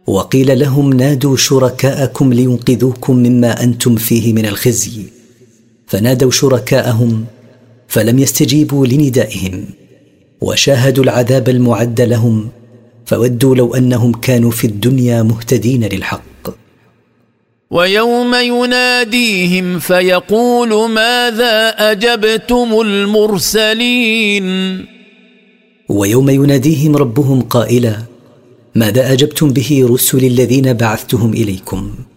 وقيل لهم نادوا شركاءكم لينقذوكم مما أنتم فيه من الخزي، فنادوا شركاءهم فلم يستجيبوا لندائهم، وشاهدوا العذاب المعد لهم، فودوا لو أنهم كانوا في الدنيا مهتدين للحق. ويوم يناديهم فيقول ماذا أجبتم المرسلين. ويوم يناديهم ربهم قائلا ماذا أجبتم به رسل الذين بعثتهم إليكم.